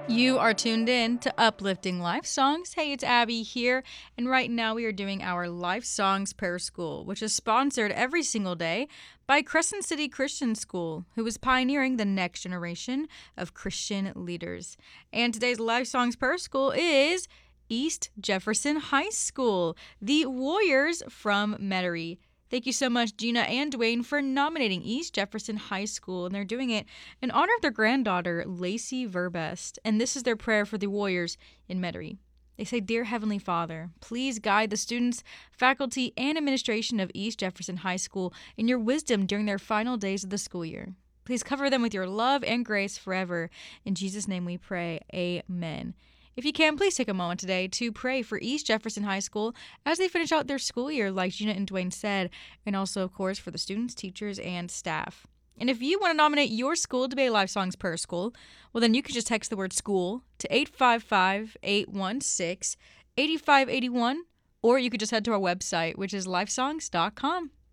You are tuned in to Uplifting Life Songs. Hey, it's Abby here, and right now we are doing our Life Songs Prayer School, which is sponsored every single day by Crescent City Christian School, who is pioneering the next generation of Christian leaders. And today's Life Songs Prayer School is East Jefferson High School, the Warriors from Metairie. Thank you so much, Gina and Dwayne, for nominating East Jefferson High School, and they're doing it in honor of their granddaughter, Lacey Verbest. And this is their prayer for the Warriors in Metairie. They say, Dear Heavenly Father, please guide the students, faculty, and administration of East Jefferson High School in your wisdom during their final days of the school year. Please cover them with your love and grace forever. In Jesus' name we pray, amen. If you can, please take a moment today to pray for East Jefferson High School as they finish out their school year, like Gina and Dwayne said, and also, of course, for the students, teachers, and staff. And if you want to nominate your school to be a Life Songs Prayer School, well, then you can just text the word school to 855-816-8581, or you could just head to our website, which is lifesongs.com.